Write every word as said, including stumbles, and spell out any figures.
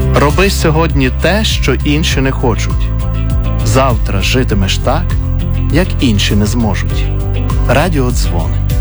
Роби сьогодні те, що інші не хочуть. Завтра житимеш так, як інші не зможуть. Радіодзвони.